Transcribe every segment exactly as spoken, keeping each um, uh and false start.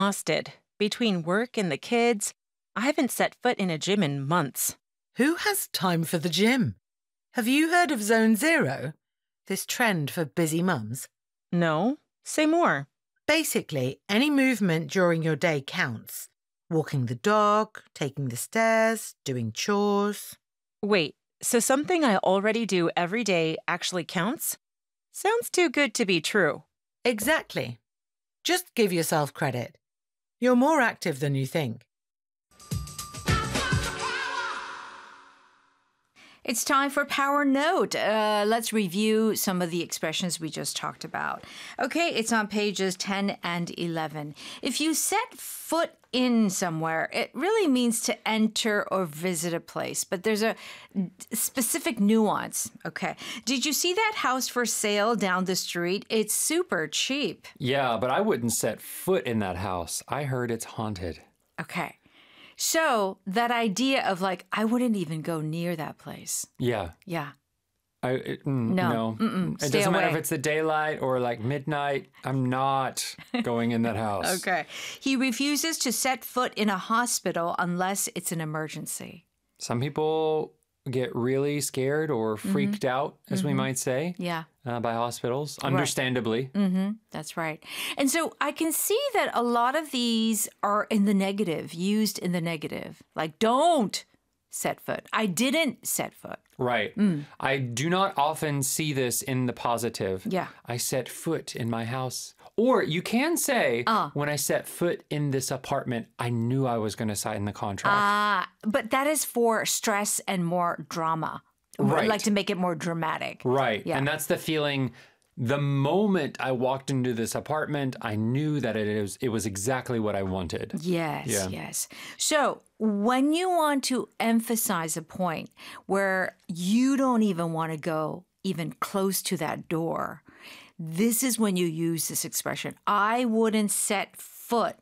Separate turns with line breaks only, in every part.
exhausted. Between work and the kids, I haven't set foot in a gym in months.
Who has time for the gym? Have you heard of Zone Zero? This trend for busy mums?
No? Say more.
Basically, any movement during your day counts. Walking the dog, taking the stairs, doing chores.
Wait, so something I already do every day actually counts? Sounds too good to be true.
Exactly. Just give yourself credit. You're more active than you think.
It's time for Power Note. Uh, let's review some of the expressions we just talked about. Okay, it's on pages ten and eleven. If you set foot in somewhere, it really means to enter or visit a place, but there's a specific nuance. Okay, did you see that house for sale down the street? It's super cheap.
Yeah, but I wouldn't set foot in that house. I heard it's haunted.
Okay. So that idea of like, I wouldn't even go near that place.
Yeah.
Yeah.
I, it, mm,
No.
no.
Mm-mm.
It
Stay
doesn't matter
away.
if it's the daylight or like midnight. I'm not going in that house.
Okay. He refuses to set foot in a hospital unless it's an emergency.
Some people get really scared or freaked out, as
Mm-hmm.
we might say,
Yeah.
uh, by hospitals, understandably.
Mm-hmm. That's right. And so I can see that a lot of these are in the negative, used in the negative. Like, don't set foot. I didn't set foot.
Right.
Mm.
I do not often see this in the positive.
Yeah.
I set foot in my house. Or you can say,
Uh.
when I set foot in this apartment, I knew I was going to sign the contract.
Ah, but that is for stress and more drama.
Right.
Like to make it more dramatic.
Right.
Yeah.
And that's the feeling. The moment I walked into this apartment, I knew that it was, it was exactly what I wanted.
Yes,
Yeah.
yes. So when you want to emphasize a point where you don't even want to go even close to that door, this is when you use this expression. I wouldn't set foot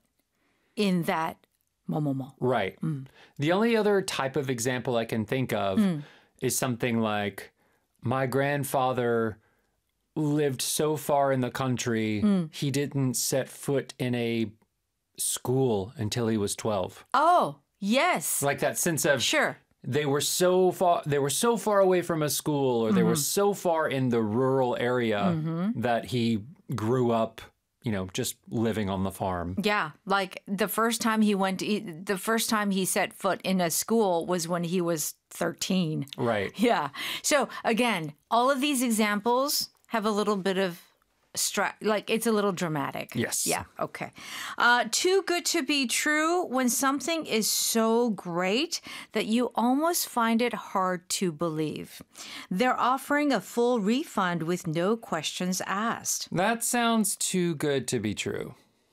in that momomo.
Right. The only other type of example I can think of is something like, my grandfather lived so far in the country, he didn't set foot in a school until he was twelve.
Oh, yes.
Like that sense of
Sure.
they were so far they were so far away from a school, or they were so far in the rural area that he grew up, you know, just living on the farm.
Yeah, like the first time he went, to, the first time he set foot in a school was when he was thirteen.
Right.
Yeah. So again, all of these examples have a little bit of stra- like it's a little dramatic.
Yes.
Yeah. Okay. Uh, too good to be true, when something is so great that you almost find it hard to believe. They're offering a full refund with no questions asked.
That sounds too good to be true.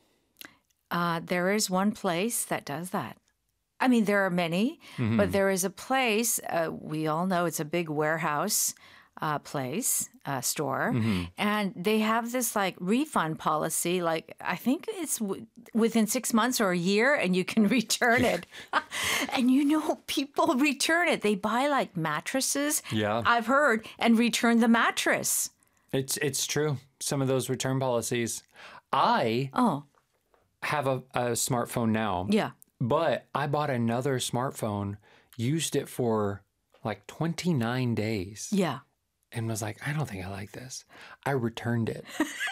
Uh, there is one place that does that. I mean, there are many, but there is a place, uh, we all know it's a big warehouse uh, place, uh, store, and they have this like refund policy. Like, I think it's w- within six months or a year, and you can return it. And you know, people return it. They buy like mattresses,
Yeah.
I've heard, and return the mattress.
It's it's true. Some of those return policies. I
Oh,
have a, a smartphone now.
yeah.
But I bought another smartphone, used it for like twenty-nine days,
Yeah.
and was like, I don't think I like this. I returned it.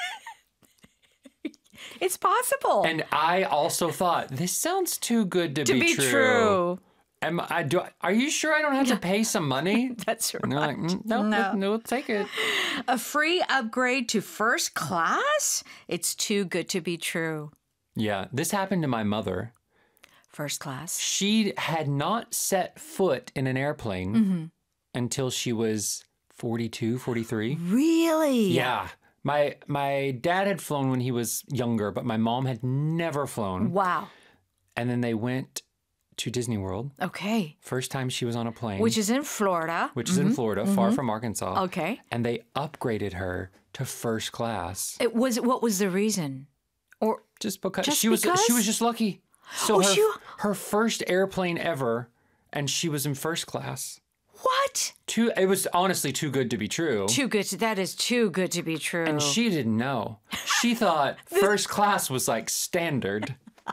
It's possible
And I also thought, this sounds too good to,
to be true.
Am I, do, I- are you sure I don't have to pay some money?
That's right.
And they're like, mm, nope,
No.
no, no, take it.
A free upgrade to first class? It's too good to be true.
Yeah, this happened to my mother.
First class?
She had not set foot in an airplane
Mm-hmm.
until she was forty-two, forty-three.
Really?
Yeah. My my dad had flown when he was younger, but my mom had never flown.
Wow.
And then they went to Disney World.
Okay.
First time she was on a plane.
Which is in Florida.
which is in Florida, far from Arkansas.
Okay.
And they upgraded her to first class
It was. What was the reason? Or
just because
Just
she was
because?
she was just lucky. So
Oh,
her,
she-
her first airplane ever, and she was in first class.
what?
Too, it was honestly too good to be true.
Too good. To, that is too good to be true.
And she didn't know. She thought first class was like standard.